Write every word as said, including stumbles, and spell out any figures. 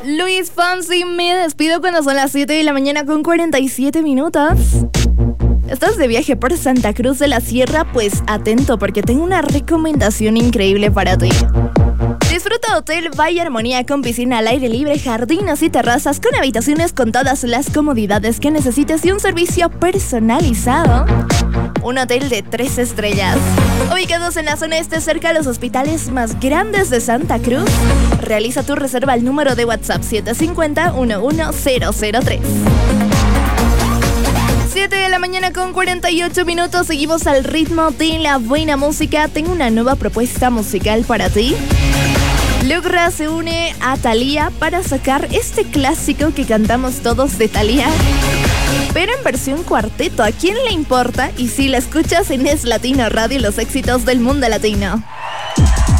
Luis Fonsi, me despido cuando son las siete de la mañana con cuarenta y siete minutos. ¿Estás de viaje por Santa Cruz de la Sierra? Pues atento, porque tengo una recomendación increíble para ti. Disfruta Hotel Valle Armonía con piscina al aire libre, jardines y terrazas con habitaciones con todas las comodidades que necesites y un servicio personalizado. Un hotel de tres estrellas. Ubicados en la zona este cerca a los hospitales más grandes de Santa Cruz. Realiza tu reserva al número de WhatsApp siete cinco cero, uno uno cero cero tres. siete de la mañana con cuarenta y ocho minutos. Seguimos al ritmo de la buena música. Tengo una nueva propuesta musical para ti. Lucra se une a Thalía para sacar este clásico que cantamos todos de Thalía, pero en versión cuarteto. ¿A quién le importa? Y si la escuchas en Es Latino Radio, los éxitos del mundo latino.